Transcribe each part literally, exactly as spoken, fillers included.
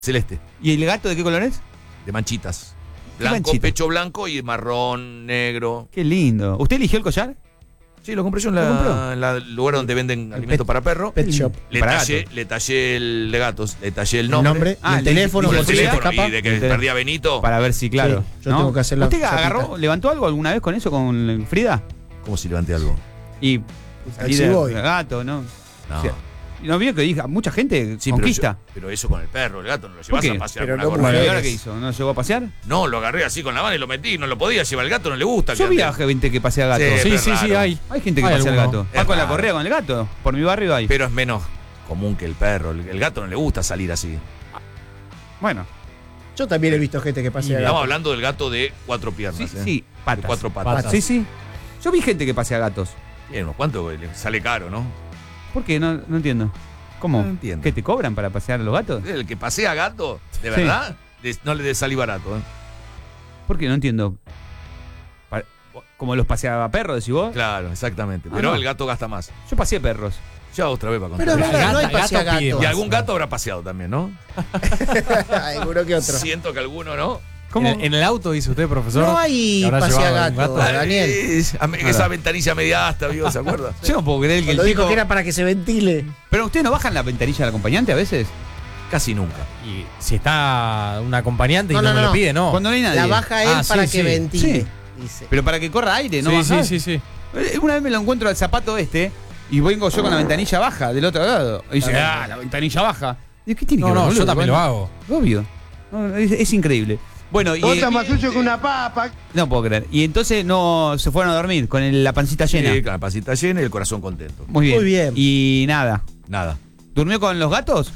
Celeste. ¿Y el gato de qué color es? De manchitas. Blanco, manchita? pecho blanco y marrón, negro. Qué lindo. ¿Usted eligió el collar? Sí, lo compré yo en ¿Lo compró? la, en la- el lugar donde venden alimento pet- para perro. Pet shop. Le Para tallé, gatos. le tallé el de gatos, le tallé el El nombre. nombre, Ah, y el le- teléfono, Y le- el por si se te teléfono, escapa. y de que El teléfono. perdía Benito. Para ver si, claro. Sí, yo tengo que hacer la ¿Usted chapita. agarró, levantó algo alguna vez con eso, con Frida? ¿Cómo si levanté algo? Y Taxi salir boy. de gato, ¿no? No. O sea, ¿no vio que diga mucha gente Sí, conquista? Pero, yo- pero eso con el perro, el gato no lo ¿Por llevas qué? a pasear Pero con una no gorra. Bueno, ¿y mujeres. ahora qué hizo? ¿No llegó a pasear? No, lo agarré así con la mano y lo metí, no lo podía llevar. El gato no le gusta. Yo que vi ande. a gente que pasea gato. Sí, Sí, pero sí, es sí, raro. hay. Hay gente que Hay pasea el alguno. gato. Es Va con la raro. correa con el gato. Por mi barrio hay. Pero es menos común que el perro. El, el gato no le gusta salir así. Bueno, Yo también he visto gente que pasea Estamos gato. hablando del gato de cuatro piernas. sí, ¿eh? sí, patas. De cuatro patas. Sí, sí. Yo vi gente que pasea gatos. Bien, unos cuantos le sale caro, ¿no? ¿Por qué? No, no entiendo. ¿Cómo? No entiendo. ¿Qué te cobran para pasear a los gatos? El que pasea gato, de Sí. verdad, de- no le dé salir barato. ¿eh? ¿Por qué? No entiendo. Pa- Como los paseaba perros, decís vos. Claro, exactamente. Ah, Pero no. el gato gasta más. Yo paseé perros. Ya otra vez para Pero contar. es verdad, no hay Gato- pasea gato pide gato. Y más. algún gato habrá paseado también, ¿no? Seguro que otro. Siento que alguno, ¿no? ¿Cómo? En, en el auto, dice usted, profesor. No hay Habrá pasea llevado un gato, gato. Daniel. Es- a mí- Nada. esa ventanilla media hasta, ¿vio? ¿Se acuerda? Yo no puedo creer que el Cuando dijo tipo... que era para que se ventile. Pero ustedes no bajan la ventanilla del acompañante a veces. Casi nunca. Y si está un acompañante No, y no, no, me no. lo pide, no. Cuando no hay nadie. La baja él Ah, sí, para que sí. ventile. Sí. Dice. Pero para que corra aire, ¿no? sí, bajar. sí, sí, sí. Eh, Una vez me lo encuentro al zapato este y vengo yo con la ventanilla baja del otro lado. Y dice, ah, la ventanilla baja. Digo, ¿qué tiene No, que ver, no, boludo? yo también lo Bueno, hago. Obvio. No, es, es increíble. Bueno, y. Vos estás más sucio que una papa. No puedo creer. Y entonces no se fueron a dormir con el- la pancita llena. Sí, con la pasita llena y el corazón contento. Muy bien. Muy bien. Y nada. Nada. ¿Durmió con los gatos?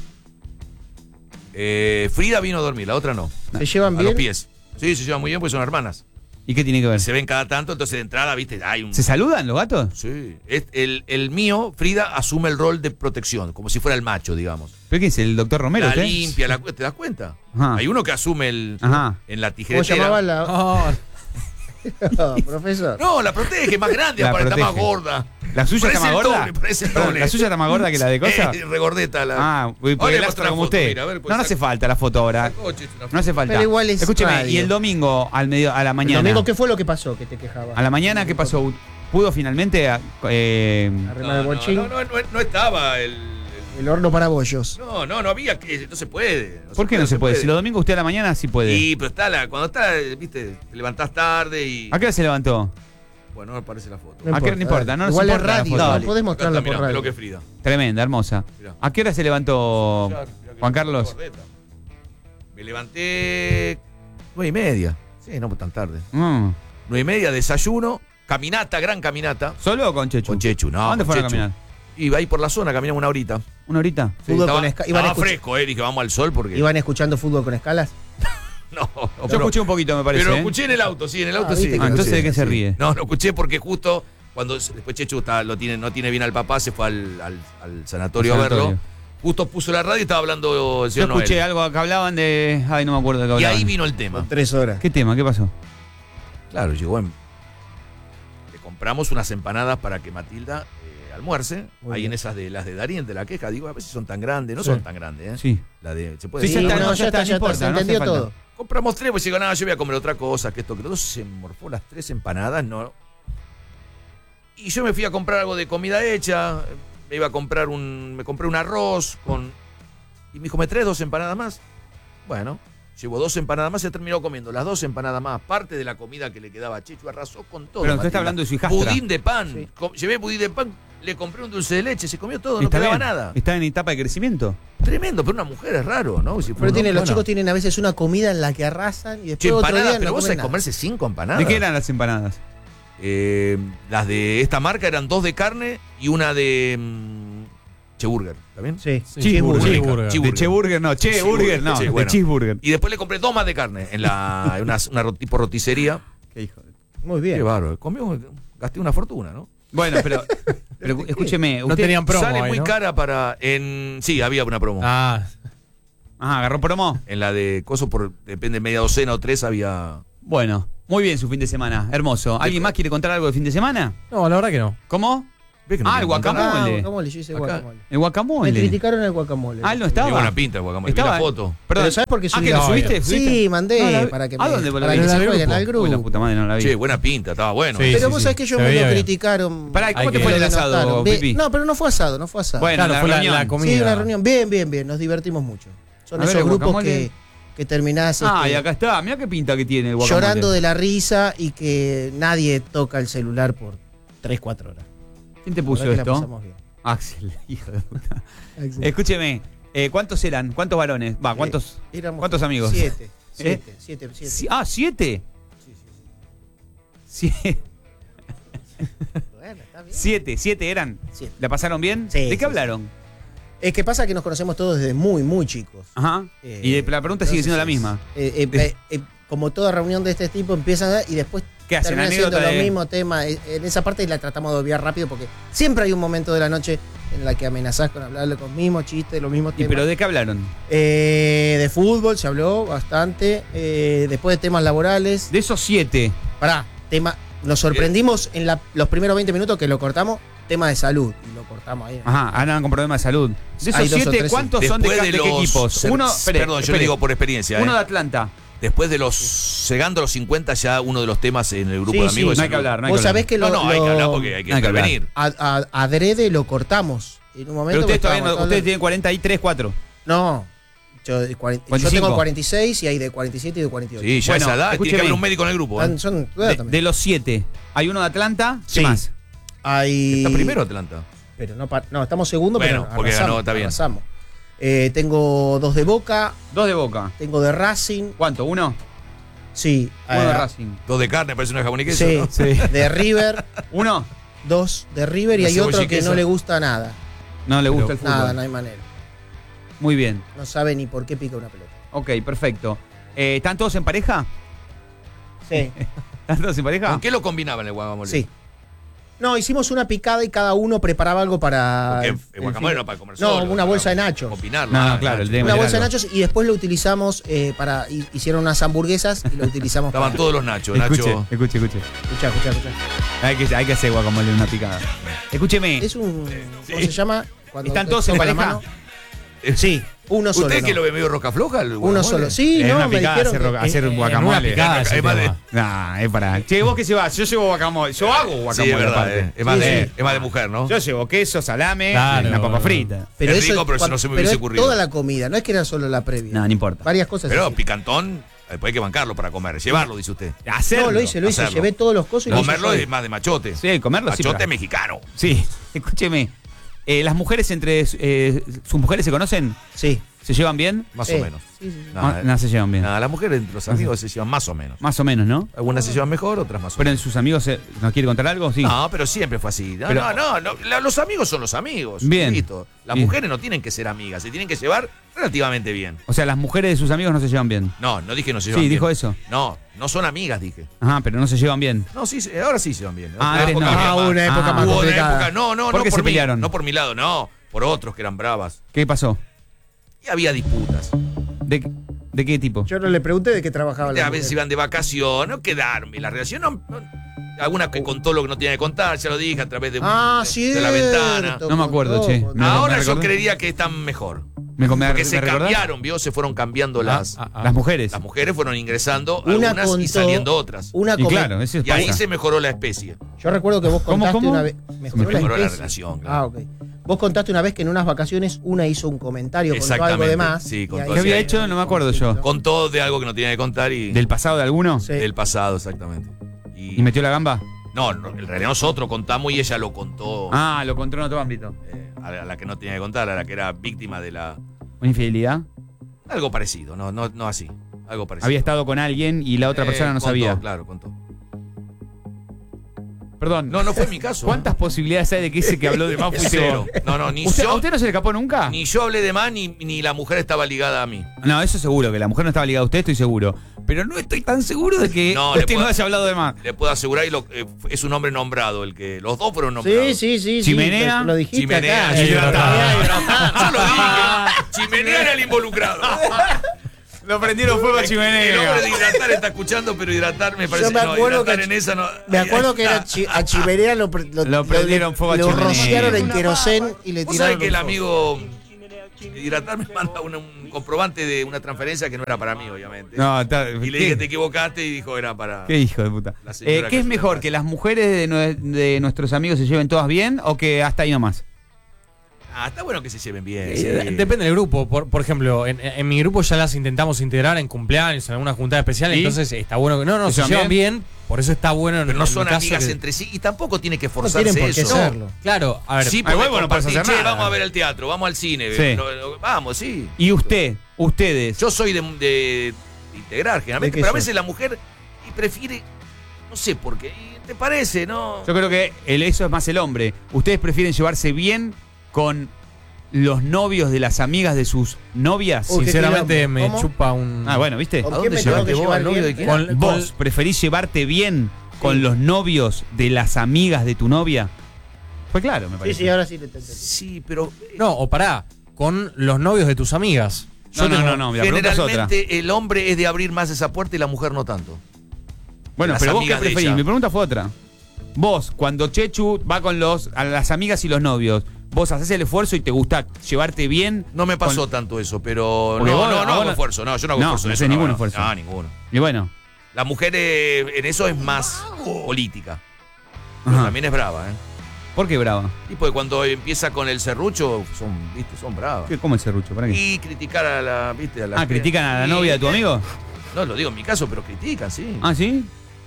Eh, Frida vino a dormir, la otra no. ¿Se llevan A los bien? pies. Sí, se llevan muy bien porque son hermanas. ¿Y qué tiene que ver? Se ven cada tanto, entonces de entrada, viste, hay un... ¿Se saludan los gatos? Sí. Es- el, el mío, Frida, asume el rol de protección, como si fuera el macho, digamos. ¿Pero qué es? ¿El doctor Romero? La usted? limpia, la, ¿te das cuenta? Ajá. Hay uno que asume el Ajá. en la ¿Cómo tijeretera. llamaba la.? Oh, No, profesor. No, la protege, más grande, La aparte, está más protege. gorda. ¿La suya Parece está más el gorda? doble, parece el Perdón, doble. ¿La suya está más gorda que la de cosa? Eh, regordeta la. Ah, voy Ahora por le el muestro astro una como foto, usted. mira, a ver, pues, no, no hace saca- falta la foto ahora. Coche, una No hace falta. Pero igual es Escúcheme, radio. y el domingo al medio, a la El mañana. domingo, ¿qué fue lo que pasó que te quejaba? A la mañana, ¿qué pasó? ¿Pudo finalmente eh, Arreglar el No, bochín. no, no, no, no estaba el, El horno para bollos. el- No, no, no había que. No se puede. ¿Por qué no se puede? Si los domingos usted a la mañana sí puede. Y, pero está la. Cuando está, viste, te levantás tarde y. ¿A qué hora se levantó? Bueno, no me parece la foto. ¿A qué hora? No importa, no nos Igual importa es la radio, foto. no podés Acá mostrarla está, por mirá, radio. lo que es Frida. Tremenda, hermosa. Mirá. ¿A qué hora se levantó Mirá, mirá que Juan es Carlos? gordeta. Me levanté. Nueve y media. Sí, no tan tarde. Mm. Nueve y media, desayuno, caminata, gran caminata. ¿Solo o con Chechu? Con Chechu, no. ¿A dónde con fueron a Chechu. caminar? Iba ahí por la zona, caminamos una horita. ¿Una horita? Sí, Fútbol estaba con esca- iban a estaba escuch- fresco, eh, dije, vamos al sol porque. ¿Iban escuchando fútbol con escalas? No, no, Yo pero, escuché un poquito, me parece. pero ¿eh? escuché en el auto, sí, en el Ah, auto viste sí. que Ah, entonces, sí, ¿de qué se sí. ríe? No, no escuché porque justo cuando s- después Chechu está, lo tiene, no tiene bien al papá, se fue al, al- al sanatorio Al a verlo. sanatorio. Justo puso la radio y estaba hablando el Yo señor escuché Noel. algo que hablaban de. Ay, no me acuerdo de qué Y hablaban. ahí vino el tema. Tres horas. ¿Qué tema? ¿Qué pasó? Claro, llegó en. Le compramos unas empanadas para que Matilda eh, almuerce. Muy ahí bien. en esas de las de Darien, de la queja. Digo, a ver si son tan grandes. No Sí. son tan grandes, ¿eh? Sí. La de. ¿Se puede Sí, decir? ya está, no, no, ya ya está, está, no ya está, importa, se no hace entendió falta. todo. Compramos tres, pues digo, nada, yo voy a comer otra cosa, que esto, que todo. Entonces se morfó las tres empanadas, no. Y yo me fui a comprar algo de comida hecha. Me iba a comprar un. Me compré un arroz con. Y me dijo, ¿me traes dos empanadas más? Bueno, llevo dos empanadas más y se terminó comiendo las dos empanadas más. Parte de la comida que le quedaba a Chechu, arrasó con todo. Pero usted Matilda. está hablando de su hijastra. Budín de pan. Sí. Co- llevé budín de pan, le compré un dulce de leche, se comió todo, no ¿Está quedaba bien? nada. ¿Está en etapa de crecimiento? Tremendo, pero una mujer es raro, ¿no? Si Pero uno- tiene, los bueno. chicos tienen a veces una comida en la que arrasan y después Che, otro empanadas, día pero no vos comen sabés nada. comerse cinco empanadas. ¿De qué eran las empanadas? Eh, las de esta marca eran dos de carne y una de mm, Cheburger, ¿está bien? Sí, Sí, cheeseburger. cheeseburger. Cheeseburger. De cheburger, no. Che, Cheeseburger, burger, no. sí, de bueno. cheeseburger. Y después le compré dos más de carne en la en una, una ro- tipo roticería. Qué hijo de- Muy Qué bien. bárbaro. Comió, gasté una fortuna, ¿no? Bueno, pero, pero escúcheme. No Usted tenían promo Sale ahí, muy ¿no? cara para. En, sí, había una promo. Ah, Ajá, agarró promo. En la de coso, por depende, media docena o tres había. Bueno, muy bien su fin de semana. Hermoso. ¿Alguien más quiere contar algo de fin de semana? no, la verdad que no. ¿Cómo? ¿Ves que no Ah, tiene el contacto? guacamole. Ah, guacamole, yo hice Acá. guacamole. El Me guacamole. criticaron el guacamole. Ah, él no estaba. Tiene buena pinta el guacamole. Vi Estaba. la foto. Perdón. Pero ¿sabes por qué Ah, subí que la lo foto? subiste, subiste. Sí, mandé No, la- para que ¿A me, dónde vos la para que viste? se ¿Al vayan grupo? al grupo. Uy, la puta madre, no la vi. Che, buena pinta, estaba bueno. Sí, Pero sí, vos sí. sabés que yo Se me veía lo bien. criticaron. Pará, ¿cómo Hay te que- fue el me lo asado, denostaron. Bien- Pipi? No, pero no fue asado, no fue asado. Bueno, Claro, la fue la, reunión. la comida. Sí, una reunión. Bien, bien, bien. Nos divertimos mucho. Son A ver, esos el grupos guacamole. que, que terminás Ah, este, y acá está. Mirá qué pinta que tiene el guacamole. llorando de la risa y que nadie toca el celular por tres, cuatro horas. ¿Quién te La puso verdad que la esto? pasamos bien. Axel, hijo de puta. Axel. Escúcheme, eh, ¿cuántos eran? ¿Cuántos varones? Va, ¿cuántos? Eh, éramos ¿Cuántos amigos? Siete. ¿Eh? Siete, siete, siete. Si- Ah, ¿siete? Sí, sí, sí. Sie- Bueno, está bien. Siete, siete eran. Siete. ¿La pasaron bien? Sí, ¿De qué sí, hablaron? Es que pasa que nos conocemos todos desde muy, muy chicos. Ajá. Eh, y de- la pregunta sigue siendo la entonces, misma. eh, eh, eh, eh, como toda reunión de este tipo empiezan a- y después ¿Qué hacen? termina siendo ¿Anécdota lo de- mismo tema. Eh, En esa parte la tratamos de obviar rápido porque siempre hay un momento de la noche en la que amenazás con hablarle con mismos chistes, los mismos ¿Y temas. pero de qué hablaron? Eh, de fútbol se habló bastante. eh, después de temas laborales. De esos siete. Pará, tema. Nos sorprendimos en la- los primeros veinte minutos que lo cortamos. Tema de salud. Y lo cortamos ahí. Ajá, andan con problemas de salud. De esos Hay dos o siete, tres, ¿cuántos sí. son de, Después ca- de de qué los- equipos? ser- Uno, espere, perdón, yo espere. lo digo por experiencia. Uno ¿eh? de Atlanta. Después de los. Llegando a los cincuenta, ya uno de los temas en el grupo Sí, de sí. amigos. es No hay que salud. hablar, no hay Vos que hablar. sabés que lo. No, no, hay que lo- hablar porque hay que Hay que hablar. intervenir. a- a- adrede lo cortamos. En un momento Pero ustedes que todavía no, estábamos ustedes todos- tienen cuarenta y tres, cuatro. No. Yo, de cuarenta yo cuarenta y cinco. tengo cuarenta y seis y hay de cuarenta y siete y de cuarenta y ocho. Sí, ya Bueno, esa edad. Tiene escúcheme. que haber un médico en el grupo. ¿eh? Están- son, De, también. de los siete. Hay uno de Atlanta. ¿Qué Sí. más? Hay, Está primero Atlanta. Pero no, pa- no, estamos segundo, Bueno, pero porque arrasamos, ganó, está bien. arrasamos. Eh, tengo dos de Boca, Dos de Boca. tengo de Racing, ¿Cuánto? ¿Uno? sí, Uno de eh, Racing. Dos de carne, parece una jamón y queso. sí, ¿no? Sí. de River, ¿Uno? dos de River y Una hay cebolla otro y que queso. no le gusta nada. No le gusta Pero- el fútbol. Nada, no hay manera. Muy bien. No sabe ni por qué pica una pelota. Ok, perfecto. Eh, ¿Están todos en pareja? Sí, ¿Están todos en pareja? ¿Con qué lo combinaban el guacamole? sí. No, hicimos una picada y cada uno preparaba algo para. Porque el- el guacamole no es para comer No, solo. una bolsa para de nachos. Combinarlo. No, Ah, claro, el nachos. tema Una era bolsa de algo. nachos y después lo utilizamos eh, para. hi- Hicieron unas hamburguesas y lo utilizamos Estaban para. todos los nachos. Escuche, Nacho. escuche, escuche. Escuchá, escuchá, escuchá. Hay que, hay que hacer guacamole en una picada. Escúcheme. Es un. ¿Cómo Sí. se llama? Cuando ¿Están te todos en toca la pareja? mano. Sí, uno solo. ¿Usted no. que lo ve medio roca floja? el Uno guacamole? solo. Sí, Es no, una me picada dijeron. hacer, que- ro- hacer En una guacamole. picada es el Es más de- tema. Nah, es para. Che, ¿vos qué llevas? Yo llevo guacamole. Yo hago Sí, guacamole. es verdad. aparte. eh. Es, más Sí, de, sí. es más de mujer, ¿no? Yo llevo queso, salame, Claro, una papa boludo. frita. Pero Es eso rico, pero si cuan- no se me pero hubiese es ocurrido. toda la comida, no es que era solo la previa. No, no importa. Varias cosas. Pero así. picantón, después hay que bancarlo para comer. Llevarlo, dice usted. Hacerlo. No, lo hice, lo hice. hacerlo. Llevé todos los cosos y lo hice Comerlo solo. es más de machote. Sí, comerlo sí. Machote pero- mexicano. Sí, escúcheme. Eh, ¿Las mujeres entre eh, sus mujeres se conocen? Sí. ¿Se llevan bien? Más Sí. o menos. Sí, sí, sí. No, Ah, eh. no se llevan bien. Nada, las mujeres entre los amigos se llevan más o menos. Más o menos, ¿no? Algunas se llevan mejor, otras más o Pero menos. en sus amigos, eh, ¿nos quiere contar algo? Sí. No, pero siempre fue así. No, Pero- no, no, no, la- los amigos son los amigos. Bien. Listo. Las Bien. mujeres no tienen que ser amigas, se tienen que llevar relativamente bien. O sea, las mujeres de sus amigos no se llevan bien. No, no dije no se llevan Sí, bien. dijo eso. No, no son amigas, dije. Ajá, pero no se llevan bien. No, sí, sí, ahora sí se llevan bien. Ah, Otra antes época no. había Ah, más. una época Ah. más Hubo una complicada. época, no, no, ¿Por no qué por se mí, pelearon? no por mi lado, no, por otros que eran bravas. ¿Qué pasó? Y había disputas. ¿De, de qué tipo? Yo no le pregunté de qué trabajaba la A veces mujer. iban de vacaciones, no quedaron bien la relación. No, no- alguna que contó lo que no tenía que contar, ya lo dije a través de, Ah, de- sí. de la ventana. No me acuerdo, che. contó. ¿Me- Ahora me yo recordás? creería que están mejor. ¿Me, me, Porque me se recordás? cambiaron, ¿vio? Se fueron cambiando las, Ah, ah. Las mujeres. las mujeres, fueron ingresando Una algunas y contó- saliendo otras. Una Y come- claro, eso Y ahí pasa. se mejoró la especie. Yo recuerdo que vos ¿Cómo, contaste cómo? una vez. Mejoró, Mejoró la especie. relación, claro. Ah, ok. Vos contaste una vez que en unas vacaciones una hizo un comentario, contó algo Exactamente, de más. sí, y contó ahí- así. ¿Qué había hecho? No me acuerdo yo. Contó de algo que no tenía que contar y ¿Del pasado de alguno? Sí. del pasado, exactamente. Y, ¿Y metió la gamba? no, no, en realidad nosotros contamos y ella lo contó Ah, lo contó en otro ámbito. eh, a la- a la que no tenía que contar, a la que era víctima de la. ¿Una infidelidad? Algo parecido, no, no, no así. Algo parecido. Había estado con alguien y la otra Eh, persona no contó, sabía. Claro, contó. Perdón. No, no fue mi caso. ¿Cuántas posibilidades hay de que ese que habló de más Es fuiste cero. vos? No, no, ni ¿Usted- yo. ¿A usted no se le escapó nunca? Ni yo hablé de más, ni, ni la mujer estaba ligada a mí. No, eso seguro, que la mujer no estaba ligada a usted, estoy seguro. Pero no estoy tan seguro de que No, le usted no puedo- haya hablado de más. Le puedo asegurar, y lo- eh, es un hombre nombrado, el que. Los dos fueron nombrados. Sí, sí, sí. Chimenea. Sí, lo dijiste Chimenea, acá. Chimenea. Chimenea, Yo lo dije. Chimenea era el involucrado. Lo prendieron fuego a El chimenea. hombre de hidratar está escuchando, pero hidratar me parece Yo me no, acuerdo hidratar que- en esa no. Me acuerdo que era chi- a Chimenea lo, pre- Lo prendieron fuego a lo chimenea. rociaron en querosén y le Vos tiraron sabés que el un fuego. amigo de hidratar me manda un, un comprobante de una transferencia que no era para mí, obviamente. No, está, Y le ¿qué? dije, te equivocaste y dijo, era para. Qué hijo de puta. La señora Eh, que ¿Qué es se mejor? llama. ¿Que las mujeres de, nue- de nuestros amigos se lleven todas bien o que hasta ahí nomás? Ah, está bueno que se lleven bien. Eh, sí. Depende del grupo. Por, por ejemplo, en, en mi grupo ya las intentamos integrar en cumpleaños, en alguna juntada especial. ¿Y? Entonces está bueno que. No, no, ¿Se se llevan llevan bien? Por eso está bueno en, Pero no en son mi caso amigas que- entre sí y tampoco tiene que No forzarse tienen por qué eso. serlo. Claro, a ver. Sí, Ay, podés bueno, no puedes compartir, hacer che, nada. vamos a ver el teatro, vamos al cine. Sí. lo- lo- vamos, sí. Y usted, ustedes. Yo soy de, de- de integrar generalmente, ¿De qué pero a sos? veces la mujer y prefiere, no sé por qué, y ¿te parece, no? Yo creo que el, eso es más el hombre. Ustedes prefieren llevarse bien con los novios de las amigas de sus novias. Uy, qué Sinceramente quilombo. me ¿Cómo? chupa un. Ah, bueno, ¿viste? ¿Con ¿A quién dónde me tengo llevaste que vos llevar al novio bien? de quién? Con- ¿Vos preferís llevarte bien con Sí. los novios de las amigas de tu novia? Fue claro, me Sí, parece. sí, ahora sí le entendí. Sí, pero No, o pará, con los novios de tus amigas. No, no, no, no, la pregunta es otra. generalmente el hombre es de abrir más esa puerta y la mujer no tanto. Bueno, las pero vos qué amigas de preferís. ella. Mi pregunta fue otra. Vos, cuando Chechu va con los a las amigas y los novios, vos haces el esfuerzo y te gusta llevarte bien. No me pasó con- tanto eso, pero Porque no, vos- no, no vos hago no- esfuerzo, no, yo no hago No, esfuerzo. en no eso, haces ningún no, esfuerzo. No, ninguno. Y bueno, La mujer eh, en eso es más política. Pero Ajá. también es brava, ¿eh? ¿Por qué brava? Y porque cuando empieza con el serrucho, son, viste, son bravas. ¿Qué- ¿Cómo el serrucho? ¿Para qué? Y criticar a la, viste, a la Ah, ¿critican a la Y- novia de tu amigo? No, lo digo en mi caso, pero critican, sí. Ah, ¿sí?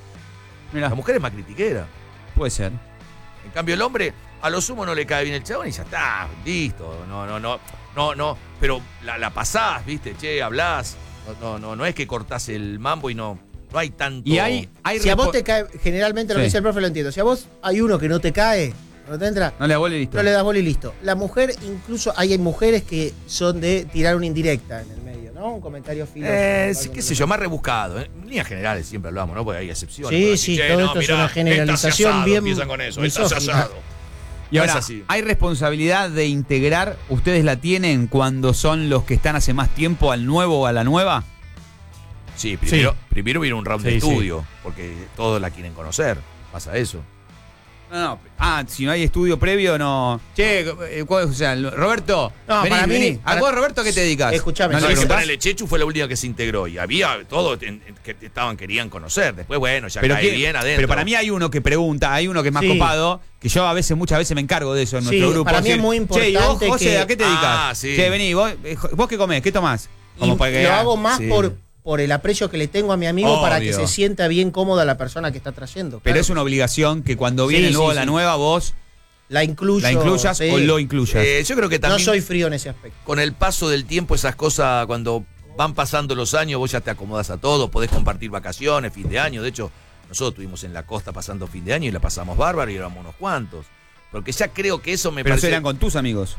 Mira, La mujer es más critiquera. puede ser. En cambio, el hombre, a lo sumo no le cae bien el chabón y ya está, listo. No, no, no, no, no. Pero la, la pasás, viste, che, hablás. No, no, no, no es que cortás el mambo y no, no hay tanto. Y hay, hay Si a vos respo- te cae, generalmente lo Sí. que dice el profe lo entiendo. Si a vos hay uno que no te cae, no te entra, No le da bola y listo. no le das bola y listo. La mujer, incluso hay mujeres que son de tirar una indirecta en el medio, ¿no? Un comentario filoso. Eh, sí, algo qué que sé no- yo, más rebuscado. ¿eh? En líneas generales siempre hablamos, ¿no? Porque hay excepciones. Sí, Pero sí, che, todo no, esto es mirá, una generalización estás asado, bien empiezan con eso, estás misógina. asado. Y No ahora, es así. ¿hay responsabilidad de integrar? ¿Ustedes la tienen cuando son los que están hace más tiempo al nuevo o a la nueva? Sí, primero, Sí. primero viene un round de Sí, sí. estudio, porque todos la quieren conocer. Pasa eso. No, no. Ah, si no hay estudio previo, no. Che, eh, ¿cuál- o sea, Roberto, No, vení, para mí- vení. ¿A para- vos, Roberto, a qué te dedicas? Escuchame, ¿No sí, le Sabés que preguntás? ponele, Chechu fue la última que se integró y había todos en- en- que estaban, querían conocer. Después, bueno, ya Pero, cae qué- bien adentro. pero para mí hay uno que pregunta, hay uno que es más Sí. copado, que yo a veces, muchas veces me encargo de eso en Sí, nuestro grupo. para mí es Decir, muy Che, ¿y vos, importante José, que- a qué te dedicas? Ah, sí. Che, vení, vos, eh, ¿vos qué comés? ¿Qué tomás? Y para que- lo hago más Sí. por, por el aprecio que le tengo a mi amigo para que Obvio. se sienta bien cómoda la persona que está trayendo. Pero claro. es una obligación que cuando viene Sí, luego sí, la sí. nueva, vos La incluyo. la incluyas sí. o lo incluyas. Eh, yo creo que No también soy frío en ese aspecto. con el paso del tiempo esas cosas, cuando van pasando los años, vos ya te acomodas a todo, podés compartir vacaciones, fin de año. De hecho, nosotros estuvimos en la costa pasando fin de año y la pasamos bárbaro y éramos unos cuantos. Porque ya creo que eso me Pero eso parece... eran con tus amigos,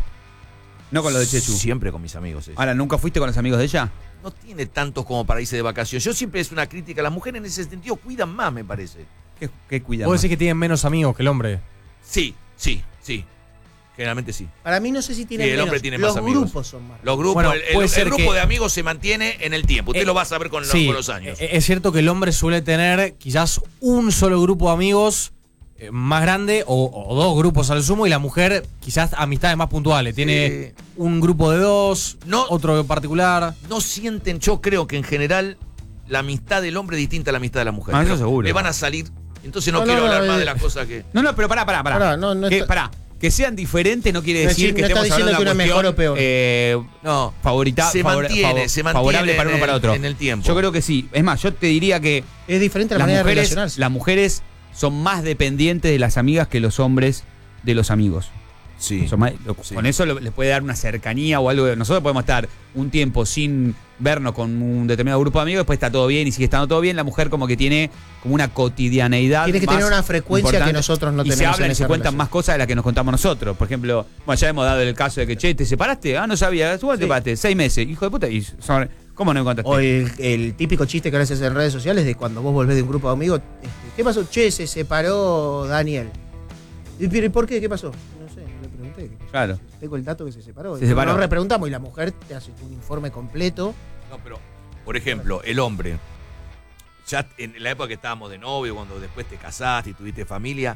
no con los de Chechu. Siempre con mis amigos. eso. Ahora, ¿nunca fuiste con los amigos de ella? No tiene tantos como para irse de vacaciones. Yo siempre es una crítica. Las mujeres en ese sentido cuidan más, me parece. ¿Qué, qué cuidado? Vos decís que tienen menos amigos que el hombre. Sí, sí, sí. Generalmente sí. Para mí no sé si tiene Sí, el menos. hombre tiene Los más amigos. grupos son más. Los grupos, Bueno, el, el- puede el ser grupo que- de amigos se mantiene en el tiempo. Usted Eh, lo va a saber con, los- Sí, con los años. eh, es cierto que el hombre suele tener quizás un solo grupo de amigos eh, más grande o, o dos grupos al sumo y la mujer quizás amistades más puntuales. Tiene un grupo de dos, No. otro en particular. No sienten, yo creo que en general la amistad del hombre es distinta a la amistad de la mujer. Ah, eso Pero seguro. Me van a salir. Entonces no, No, quiero no, no, hablar más eh. de las cosas que. No, no, pero pará, pará, pará. Pará, no, no que, está- pará. Que sean diferentes no quiere No decir es- que no está estemos hablando diciendo de una que uno es cuestión mejor o peor. eh, No. favorita, Se favor- mantiene, favor- se mantiene favorable para uno en para el- otro. en el tiempo. Yo creo que sí. Es más, yo te diría que Es diferente la las manera de mujeres, relacionarse. las mujeres son más dependientes de las amigas que los hombres de los amigos. Sí. Son más- lo- Sí. Con eso lo- les puede dar una cercanía o algo. Nosotros podemos estar un tiempo sin vernos con un determinado grupo de amigos, después está todo bien y sigue estando todo bien. La mujer como que tiene como una cotidianeidad. Tiene que más tener una frecuencia importante. que nosotros no y se tenemos hablan en y se esa cuentan relación. más cosas de las que nos contamos nosotros. Por ejemplo, bueno, ya hemos dado el caso de que, che, ¿te separaste? Ah, no sabía. ¿Cuándo te Sí. separaste? Seis meses. Hijo de puta. Y son- ¿Cómo no me contaste? O el, el típico chiste que ahora haces en redes sociales de cuando vos volvés de un grupo de amigos. este, ¿Qué pasó? Che, se separó Daniel. ¿Y pero, ¿y por qué? ¿Qué pasó? No sé, no le pregunté. Claro. Tengo el dato que se separó. Se separó. Nos repreguntamos y la mujer te hace un informe completo. No, pero por ejemplo, el hombre, ya en la época que estábamos de novio, cuando después te casaste y tuviste familia,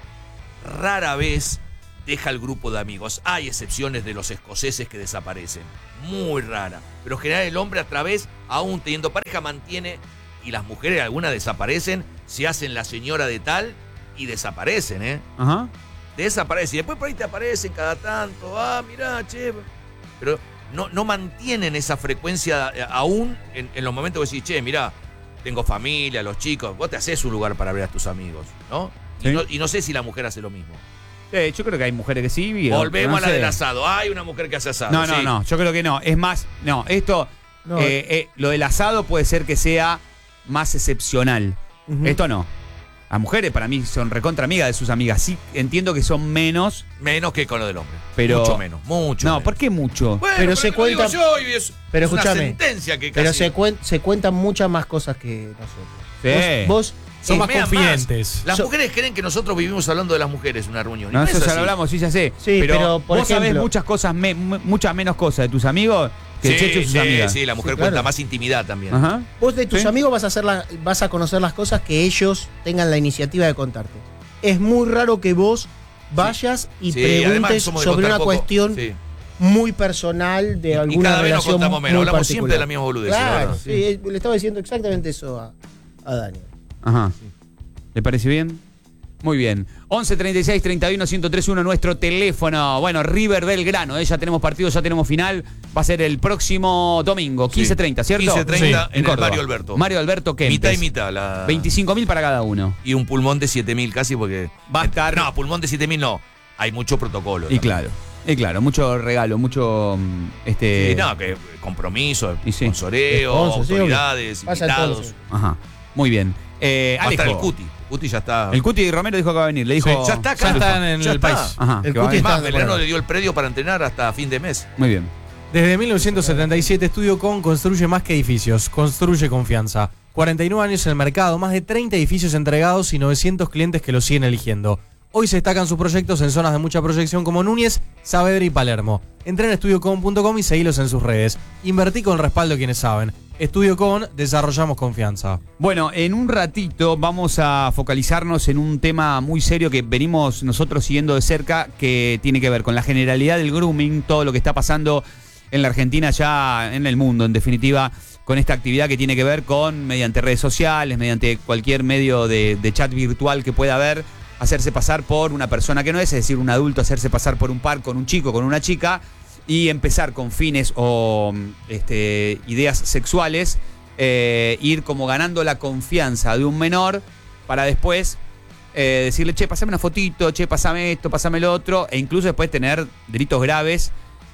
rara vez deja el grupo de amigos. Hay excepciones de los escoceses que desaparecen, muy rara. Pero en general el hombre a través, aún teniendo pareja, mantiene, y las mujeres algunas desaparecen, se hacen la señora de tal y desaparecen, ¿eh? Ajá. Desaparecen. Y después por ahí te aparecen cada tanto, ah, mirá, che. Pero no, no mantienen esa frecuencia eh, aún en, en los momentos que decís, che, mirá, tengo familia, los chicos, vos te haces un lugar para ver a tus amigos, ¿no? Sí. Y no, y no sé si la mujer hace lo mismo. Eh, yo creo que hay mujeres que sí. y- Volvemos no a la sé. del asado. Hay una mujer que hace asado. No, no, sí. no, yo creo que no. Es más, no, esto, No. eh, eh, lo del asado puede ser que sea más excepcional. Ujú. Esto no. Las mujeres para mí son recontra amigas de sus amigas. Sí, entiendo que son menos, Menos que con lo del hombre. pero... Mucho menos, mucho No, menos. ¿por qué mucho? Bueno, Pero se te lo digo cuenta- yo y es, pero es una escúchame, sentencia que Pero casi... se, cuen- se cuentan muchas más cosas que nosotros. Sí. Vos, vos Son Eh, más vean confidentes. Las So- mujeres creen que nosotros vivimos hablando de las mujeres en una reunión. y No, no eso es ya así. lo hablamos, sí, ya sé. Sí, pero, por vos sabés ejemplo- muchas cosas, me- mu- muchas menos cosas de tus amigos que Sí, el Checho y sus sí, amigas. sí, la mujer Sí, cuenta claro. más intimidad también. Ajá. Vos de tus Sí. amigos vas a, hacer la- vas a conocer las cosas que ellos tengan la iniciativa de contarte. Es muy raro que vos vayas y Sí, además preguntes somos de sobre contar una poco. cuestión Sí. muy personal de Y- y alguna cada vez nos relación contamos menos, muy hablamos particular. siempre de la misma boludez, Claro, ¿verdad? sí, le estaba diciendo exactamente eso a, a Daniel. Ajá. ¿Le parece bien? Muy bien. once treinta y seis treinta y uno ciento tres uno nuestro teléfono. Bueno, River Belgrano, ¿eh? Ya tenemos partido, ya tenemos final. Va a ser el próximo domingo, quince treinta, ¿cierto? quince treinta Sí, en el Córdoba. Mario Alberto. Mario Alberto Kempes. Mitad y mitad. La... veinticinco mil para cada uno. Y un pulmón de siete mil casi porque... Va a estar- No, pulmón de siete mil no. Hay mucho protocolo. Y también. claro, y claro, mucho regalo, mucho mm, este. Sí, no, que compromiso, Y sí. sponsoreo, Sponsor, sí, autoridades, Pasa invitados. entonces. Ajá. Muy bien. Eh, Va a estar Alejo. el Cuti. El Cuti ya está. El Cuti Romero dijo que va a venir. Le dijo. Sí, ya está acá. Ya están en Ya el está. país. Ajá. El que va a Cuti venir. está- Más, Belgrano bueno. le dio el predio para entrenar hasta fin de mes. Muy bien. Desde mil novecientos setenta y siete, Estudio Con construye más que edificios, construye confianza. cuarenta y nueve años en el mercado, más de treinta edificios entregados y novecientos clientes que los siguen eligiendo. Hoy se destacan sus proyectos en zonas de mucha proyección como Núñez, Saavedra y Palermo. Entrá en estudio con punto com y seguilos en sus redes. Invertí con el respaldo de quienes saben. Estudio Con, desarrollamos confianza. Bueno, en un ratito vamos a focalizarnos en un tema muy serio que venimos nosotros siguiendo de cerca, que tiene que ver con la generalidad del grooming, todo lo que está pasando en la Argentina, ya en el mundo, en definitiva, con esta actividad que tiene que ver con, mediante redes sociales, mediante cualquier medio de, de chat virtual que pueda haber, hacerse pasar por una persona que no es, es decir, un adulto hacerse pasar por un par con un chico, con una chica, y empezar con fines o este, ideas sexuales, eh, ir como ganando la confianza de un menor para después eh, decirle, che, pasame una fotito, che, pasame esto, pasame lo otro, e incluso después tener delitos graves,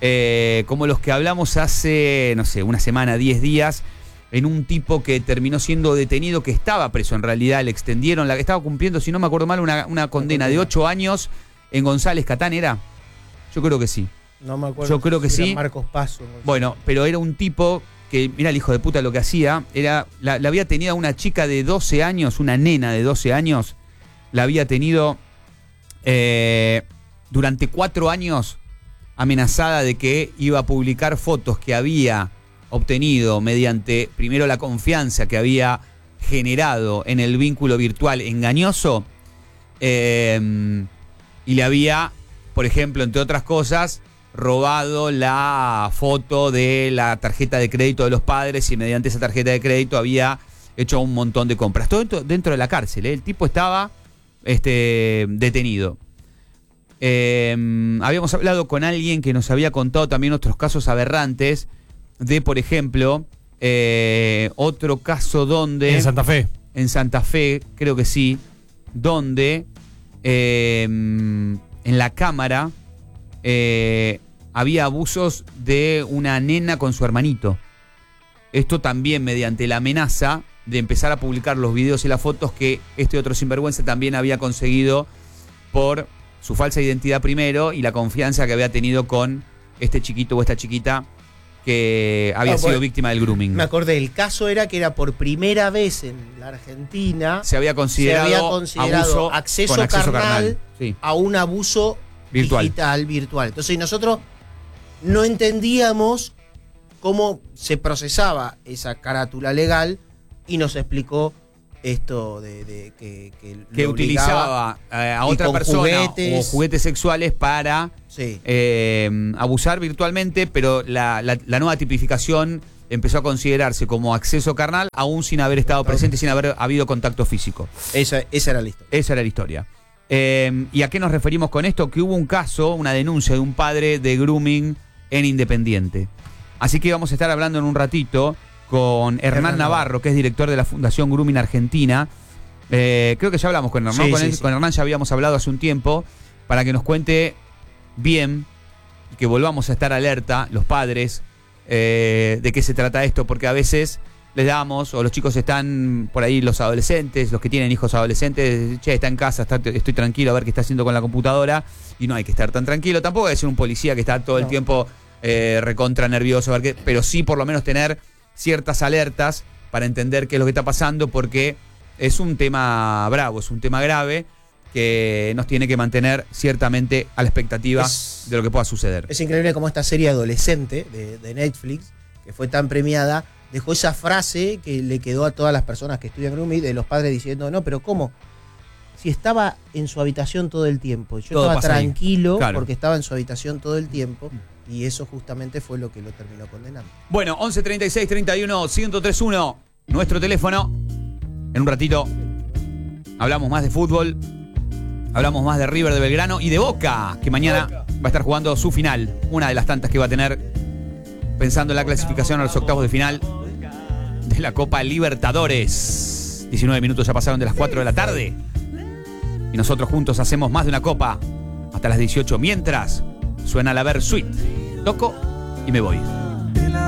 eh, como los que hablamos hace, no sé, una semana, diez días, en un tipo que terminó siendo detenido, que estaba preso en realidad, le extendieron, la que estaba cumpliendo, si no me acuerdo mal, una, una condena de ocho años en González Catán, ¿era? Yo creo que sí. No me acuerdo. Yo creo que si era sí. Marcos Paso. no sé. Bueno, pero era un tipo que, mira el hijo de puta lo que hacía, era, la, la había tenido a una chica de doce años, una nena de doce años, la había tenido eh, durante cuatro años amenazada de que iba a publicar fotos que había obtenido mediante, primero, la confianza que había generado en el vínculo virtual engañoso, eh, y le había, por ejemplo, entre otras cosas, robado la foto de la tarjeta de crédito de los padres y mediante esa tarjeta de crédito había hecho un montón de compras. Todo dentro, dentro de la cárcel, ¿eh? El tipo estaba este, detenido. Eh, habíamos hablado con alguien que nos había contado también otros casos aberrantes de, por ejemplo, eh, otro caso donde... En Santa Fe. En Santa Fe, creo que sí, donde eh, en la cámara eh, había abusos de una nena con su hermanito. Esto también mediante la amenaza de empezar a publicar los videos y las fotos que este otro sinvergüenza también había conseguido por su falsa identidad primero y la confianza que había tenido con este chiquito o esta chiquita que había Ah, sido bueno, víctima del grooming. Me acordé, el caso era que era por primera vez en la Argentina Se había considerado, se había considerado abuso acceso, con acceso carnal, carnal. Sí. a un abuso Virtual. digital, virtual. Entonces nosotros no entendíamos cómo se procesaba esa carátula legal y nos explicó esto de, de que, que, que lo utilizaba eh, a y otra con persona juguetes. o juguetes sexuales para Sí. eh, abusar virtualmente, pero la, la, la nueva tipificación empezó a considerarse como acceso carnal aún sin haber estado presente, sin haber habido contacto físico. Esa, esa era la historia. Esa era la historia. Eh, ¿Y a qué nos referimos con esto? Que hubo un caso, una denuncia de un padre de grooming en Independiente. Así que vamos a estar hablando en un ratito con Hernán, Hernán Navarro, que es director de la Fundación Grooming Argentina. Eh, creo que ya hablamos con Hernán. Sí, con, sí, él, sí. con Hernán ya habíamos hablado hace un tiempo para que nos cuente bien y que volvamos a estar alerta, los padres, eh, de qué se trata esto, porque a veces les damos, o los chicos están por ahí, los adolescentes, los que tienen hijos adolescentes, che, está en casa, está, estoy tranquilo a ver qué está haciendo con la computadora, y no hay que estar tan tranquilo. Tampoco hay que ser un policía que está todo el No. tiempo eh, recontra nervioso, a ver qué, pero sí por lo menos tener ciertas alertas para entender qué es lo que está pasando, porque es un tema bravo, es un tema grave que nos tiene que mantener ciertamente a la expectativa Es- de lo que pueda suceder. Es increíble cómo esta serie adolescente de, de Netflix, que fue tan premiada, dejó esa frase que le quedó a todas las personas que estudian grooming, de los padres diciendo, no, pero ¿cómo? Si estaba en su habitación todo el tiempo. Yo Todo estaba pasa ahí. tranquilo Claro. porque estaba en su habitación todo el tiempo y eso justamente fue lo que lo terminó condenando. Bueno, once treinta y seis treinta y uno ciento tres uno, nuestro teléfono. En un ratito hablamos más de fútbol, hablamos más de River de Belgrano y de Boca, que mañana va a estar jugando su final, una de las tantas que va a tener, pensando en la clasificación a los octavos de final de la Copa Libertadores. diecinueve minutos ya pasaron de las cuatro de la tarde y nosotros juntos hacemos más de una copa hasta las dieciocho, mientras suena la Versuit. Toco y me voy.